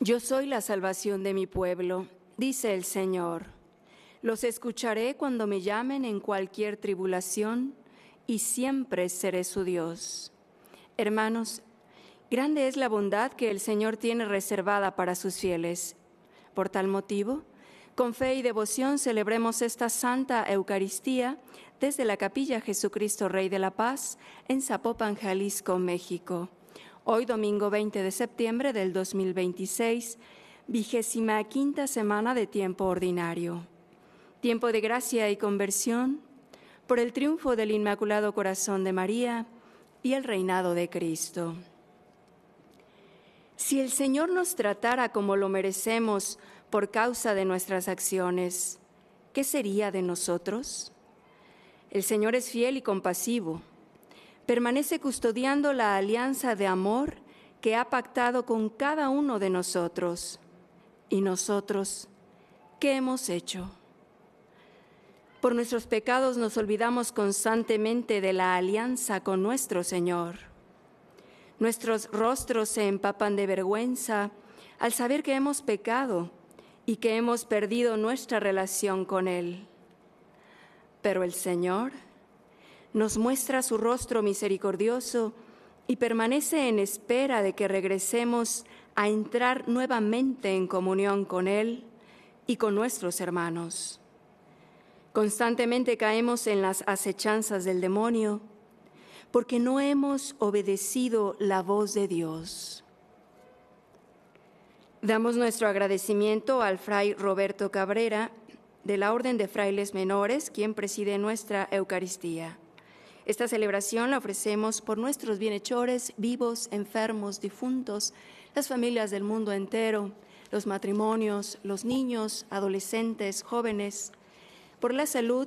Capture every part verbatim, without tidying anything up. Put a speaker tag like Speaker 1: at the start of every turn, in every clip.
Speaker 1: Yo soy la salvación de mi pueblo, dice el Señor. Los escucharé cuando me llamen en cualquier tribulación y siempre seré su Dios. Hermanos, grande es la bondad que el Señor tiene reservada para sus fieles. Por tal motivo, con fe y devoción celebremos esta Santa Eucaristía desde la Capilla Jesucristo Rey de la Paz en Zapopan, Jalisco, México. Hoy, domingo veinte de septiembre del dos mil veintiséis, vigésima quinta semana de tiempo ordinario. Tiempo de gracia y conversión por el triunfo del Inmaculado Corazón de María y el reinado de Cristo. Si el Señor nos tratara como lo merecemos por causa de nuestras acciones, ¿qué sería de nosotros? El Señor es fiel y compasivo. Permanece custodiando la alianza de amor que ha pactado con cada uno de nosotros. ¿Y nosotros qué hemos hecho? Por nuestros pecados nos olvidamos constantemente de la alianza con nuestro Señor. Nuestros rostros se empapan de vergüenza al saber que hemos pecado y que hemos perdido nuestra relación con Él. Pero el Señor nos muestra su rostro misericordioso y permanece en espera de que regresemos a entrar nuevamente en comunión con Él y con nuestros hermanos. Constantemente caemos en las acechanzas del demonio porque no hemos obedecido la voz de Dios. Damos nuestro agradecimiento al Fray Roberto Cabrera de la Orden de Frailes Menores, quien preside nuestra Eucaristía. Esta celebración la ofrecemos por nuestros bienhechores, vivos, enfermos, difuntos, las familias del mundo entero, los matrimonios, los niños, adolescentes, jóvenes, por la salud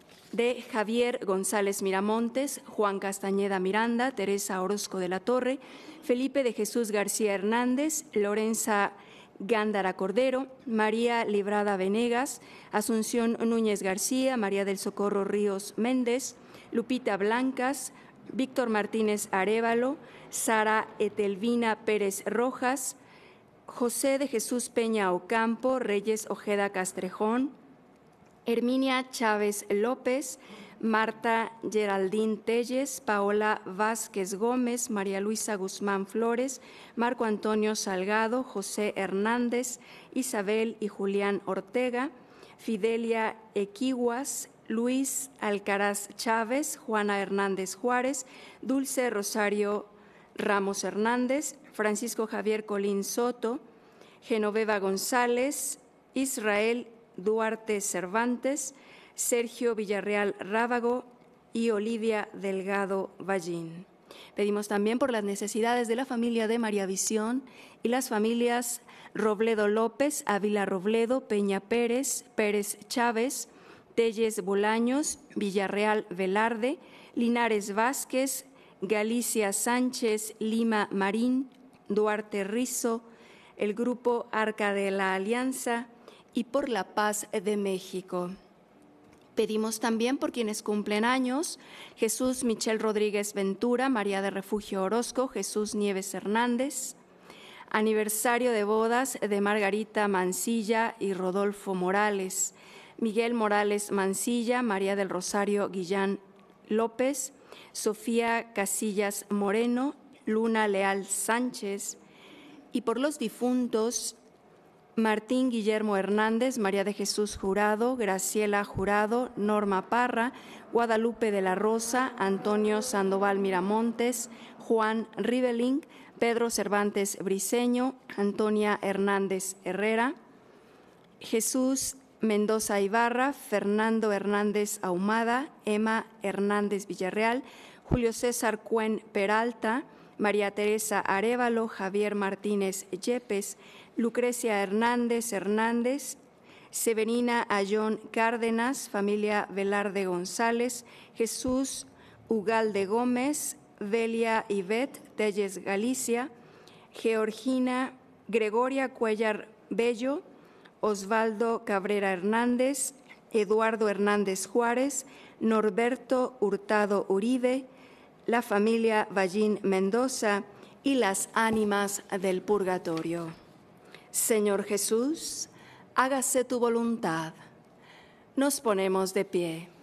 Speaker 1: de Javier González Miramontes, Juan Castañeda Miranda, Teresa Orozco de la Torre, Felipe de Jesús García Hernández, Lorenza Gándara Cordero, María Librada Venegas, Asunción Núñez García, María del Socorro Ríos Méndez, Lupita Blancas, Víctor Martínez Arévalo, Sara Etelvina Pérez Rojas, José de Jesús Peña Ocampo, Reyes Ojeda Castrejón, Herminia Chávez López, Marta Geraldine Telles, Paola Vázquez Gómez, María Luisa Guzmán Flores, Marco Antonio Salgado, José Hernández, Isabel y Julián Ortega, Fidelia Equiguas, Luis Alcaraz Chávez, Juana Hernández Juárez, Dulce Rosario Ramos Hernández, Francisco Javier Colín Soto, Genoveva González, Israel Duarte Cervantes, Sergio Villarreal Rábago y Olivia Delgado Vallín. Pedimos también por las necesidades de la familia de María Visión y las familias Robledo López, Ávila Robledo, Peña Pérez, Pérez Chávez, Telles Bolaños, Villarreal Velarde, Linares Vázquez, Galicia Sánchez, Lima Marín, Duarte Rizo, el Grupo Arca de la Alianza y por la paz de México. Pedimos también por quienes cumplen años: Jesús Michel Rodríguez Ventura, María de Refugio Orozco, Jesús Nieves Hernández. Aniversario de bodas de Margarita Mancilla y Rodolfo Morales, Miguel Morales Mancilla, María del Rosario Guillán López, Sofía Casillas Moreno, Luna Leal Sánchez, y por los difuntos: Martín Guillermo Hernández, María de Jesús Jurado, Graciela Jurado, Norma Parra, Guadalupe de la Rosa, Antonio Sandoval Miramontes, Juan Riveling, Pedro Cervantes Briceño, Antonia Hernández Herrera, Jesús Mendoza Ibarra, Fernando Hernández Ahumada, Emma Hernández Villarreal, Julio César Cuen Peralta, María Teresa Arévalo, Javier Martínez Yepes, Lucrecia Hernández Hernández, Severina Ayón Cárdenas, familia Velarde González, Jesús Ugalde Gómez, Delia Ivette Telles Galicia, Georgina Gregoria Cuellar Bello, Osvaldo Cabrera Hernández, Eduardo Hernández Juárez, Norberto Hurtado Uribe, la familia Vallín Mendoza y las ánimas del purgatorio. Señor Jesús, hágase tu voluntad. Nos ponemos de pie.